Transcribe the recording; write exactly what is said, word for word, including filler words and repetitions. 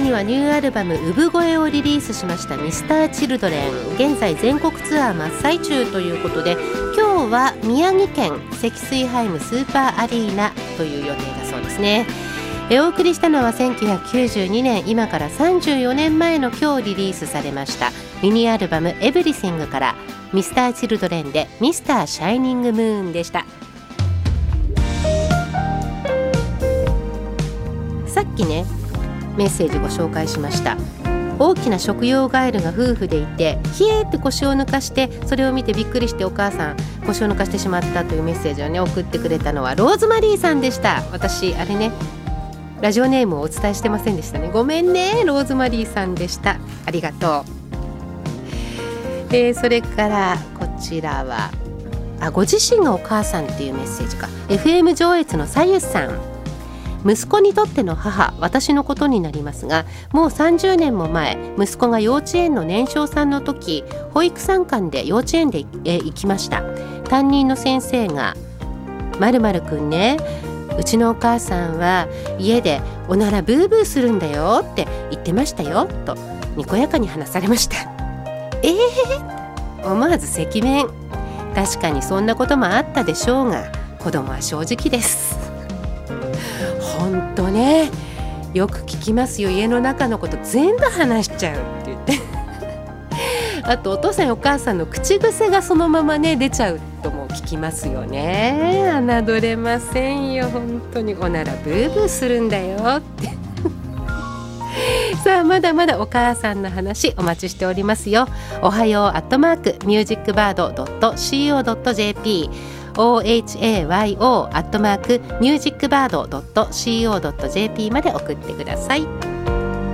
にはニューアルバム産声をリリースしましたミスターチルドレン。現在全国ツアー真っ最中ということで、今日は宮城県積水ハイムスーパーアリーナという予定だそうですね。えお送りしたのはせんきゅうひゃくきゅうじゅうにねん、今からさんじゅうよねんまえの今日リリースされましたミニアルバムエブリシングからミスターチルドレンでミスターシャイニングムーンでした。さっきねメッセージご紹介しました。大きな食用ガエルが夫婦でいて、ひえーって腰を抜かして、それを見てびっくりしてお母さん腰を抜かしてしまったというメッセージをね送ってくれたのはローズマリーさんでした。私あれねラジオネームをお伝えしてませんでしたね。ごめんね、ローズマリーさんでした。ありがとう。えー、それからこちらはあご自身がお母さんっていうメッセージか。 エフエム 上越のさゆさん。息子にとっての母、私のことになりますが、もうさんじゅうねんも前、息子が幼稚園の年少さんの時、保育参観で幼稚園でえ行きました。担任の先生が〇〇くんね、うちのお母さんは家でおならブーブーするんだよって言ってましたよとにこやかに話されました。えー、思わず赤面。確かにそんなこともあったでしょうが、子供は正直です。ほんとね、よく聞きますよ。家の中のこと全部話しちゃうって言ってあとお父さんやお母さんの口癖がそのままね出ちゃうとも聞きますよね。侮れませんよ本当に。おならブーブーするんだよってさあまだまだお母さんの話お待ちしておりますよ。おはようアットマークミュージックバードドットシーオードットジェーピーオーエイチエーワイオー アットマークミュージックバード ドットシーオードットジェーピー まで送ってください。